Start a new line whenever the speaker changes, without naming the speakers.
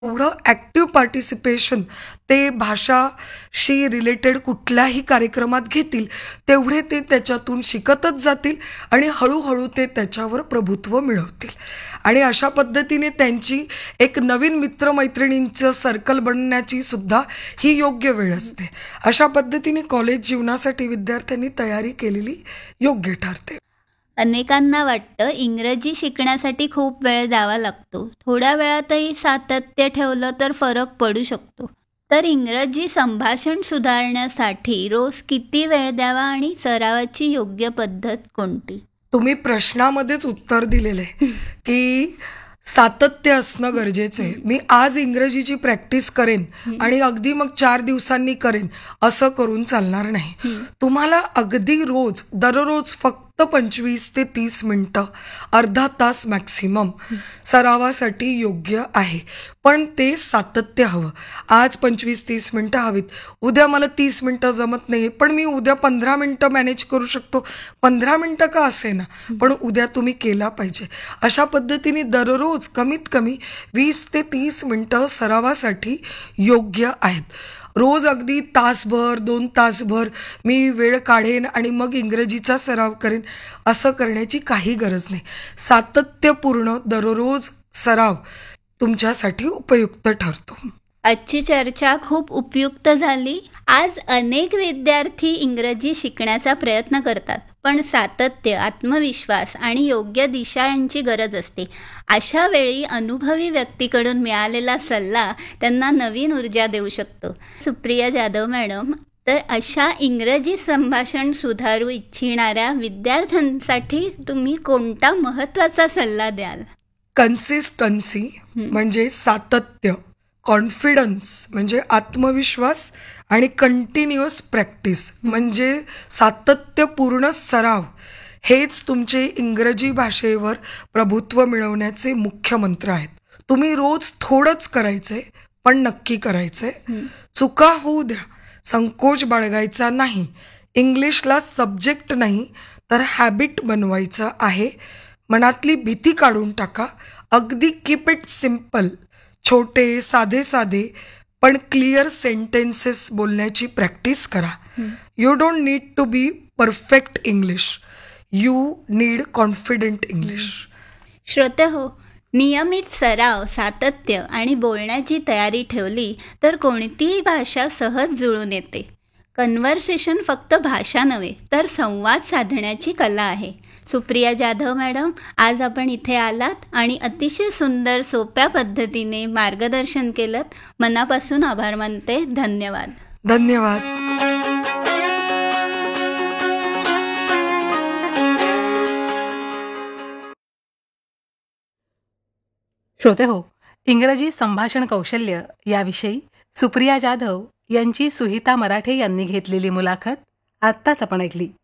एवढं active participation ते भाषाशी related कुठल्याही कार्यक्रमात घेतील, तेवढे ते त्याच्यातून शिकतच जातील आणि हळूहळू ते त्याच्यावर प्रभुत्व मिळवतील. आणि अशा पद्धतीने त्यांची एक नवीन मित्रमैत्रिणींचं सर्कल बनण्याची सुद्धा ही योग्य वेळ असते. अशा पद्धतीने कॉलेज जीवनासाठी विद्यार्थ्यांनी तयारी केलेली योग्य ठरते.
अनेकांना वाटतं इंग्रजी शिकण्यासाठी खूप वेळ द्यावा लागतो. थोड्या वेळातही सातत्य ठेवलं तर फरक पडू शकतो. तर इंग्रजी संभाषण सुधारण्यासाठी रोज किती वेळ द्यावा आणि सरावाची योग्य पद्धत कोणती?
तुम्ही प्रश्नामध्येच उत्तर दिलेलं आहे की सातत्य असणं गरजेचं आहे. मी आज इंग्रजीची प्रॅक्टिस करेन आणि अगदी मग 4 दिवसांनी करेन असं करून चालणार नाही. तुम्हाला अगदी रोज दररोज फक्त 25 ते 30 मिनिटं, अर्धा तास मॅक्सिमम सरावासाठी योग्य आहे. पण ते सातत्य हवं. आज 25-30 मिनिटं हवीत, उद्या मला 30 मिनिटं जमत नाही पण मी उद्या 15 मिनिटं मॅनेज करू शकतो. 15 मिनिटं का असेना, पण उद्या तुम्ही केला पाहिजे. अशा पद्धतीने दररोज कमीत कमी 20 ते 30 मिनिटं सरावासाठी योग्य आहेत. रोज अगदी तासभर 2 तासभर मी वेळ काढेन आणि मग इंग्रजीचा सराव करेन असं करण्याची काही गरज नाही. सातत्यपूर्ण दररोज सराव तुमच्यासाठी उपयुक्त ठरतो.
आजची चर्चा खूप उपयुक्त झाली. आज अनेक विद्यार्थी इंग्रजी शिकण्याचा प्रयत्न करतात, पण सातत्य, आत्मविश्वास आणि योग्य दिशा यांची गरज असते. अशा वेळी अनुभवी व्यक्तीकडून मिळालेला सल्ला त्यांना नवीन ऊर्जा देऊ शकतो. सुप्रिया जाधव मॅडम, तर अशा इंग्रजी संभाषण सुधारू इच्छिणाऱ्या विद्यार्थ्यांसाठी तुम्ही कोणता महत्त्वाचा सल्ला द्याल?
कन्सिस्टन्सी म्हणजे सातत्य, कॉन्फिडन्स म्हणजे आत्मविश्वास आणि कंटिन्युअस प्रॅक्टिस म्हणजे सातत्यपूर्ण सराव, हेच तुमचे इंग्रजी भाषेवर प्रभुत्व मिळवण्याचे मुख्य मंत्र आहेत. तुम्ही रोज थोडंच करायचंय, पण नक्की करायचंय. चुका होऊ द्या, संकोच बाळगायचा नाही. इंग्लिशला सब्जेक्ट नाही तर हॅबिट बनवायचं आहे. मनातली भीती काढून टाका. अगदी कीप इट सिम्पल. छोटे साधे साधे पण क्लिअर सेंटेन्सेस बोलण्याची प्रॅक्टिस करा. You don't need to be perfect English, you need confident English.
श्रोते हो, नियमित सराव, सातत्य आणि बोलण्याची तयारी ठेवली तर कोणतीही भाषा सहज जुळून येते. कन्व्हर्सेशन फक्त भाषा नव्हे तर संवाद साधण्याची कला आहे. सुप्रिया जाधव मॅडम, आज आपण इथे आलात आणि अतिशय सुंदर सोप्या पद्धतीने मार्गदर्शन केलं. मनापासून आभार मानते. धन्यवाद.
धन्यवाद.
श्रोते हो, इंग्रजी संभाषण कौशल्य याविषयी सुप्रिया जाधव यांची सुहिता मराठे यांनी घेतलेली मुलाखत आत्ताच आपण ऐकली.